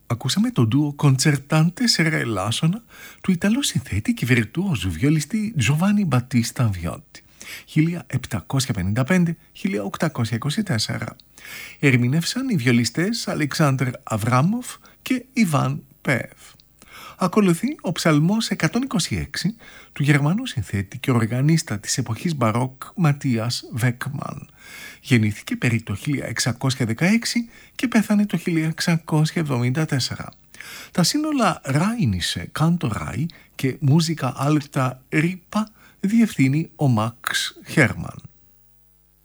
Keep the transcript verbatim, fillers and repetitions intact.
Ακούσαμε το ντουο Concertante se relaciona του Ιταλού συνθέτη και βιρτουόζου βιολιστή Giovanni Battista Viotti χίλια επτακόσια πενήντα πέντε με χίλια οκτακόσια είκοσι τέσσερα. Ερμηνεύσαν οι βιολιστές Αλεξάνδρ Αβράμοφ και Ιβάν Πεύ. Ακολουθεί ο ψαλμός εκατόν είκοσι έξι του Γερμανού συνθέτη και οργανίστα της εποχής Μπαρόκ Ματίας Βέκμαν. Γεννήθηκε περί το χίλια εξακόσια δεκαέξι και πέθανε το χίλια εξακόσια εβδομήντα τέσσερα. Τα σύνολα Ράινισε Κάντο Ράι και Μούζικα Άλτα Ρίπα διευθύνει ο Μαξ Χέρμαν.